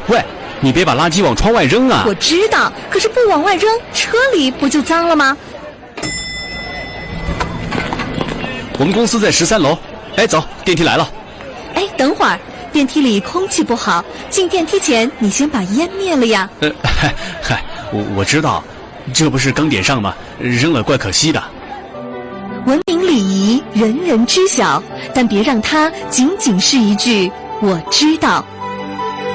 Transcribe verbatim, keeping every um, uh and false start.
喂，你别把垃圾往窗外扔啊！ 我知道，可是不往外扔，车里不就脏了吗？ 我们公司在十三楼。哎，走，电梯来了。 哎，等会儿，电梯里空气不好，进电梯前你先把烟灭了呀。 呃，嗨嗨，我我知道，这不是刚点上吗？扔了怪可惜的。 文明礼仪，人人知晓，但别让它仅仅是一句“我知道”。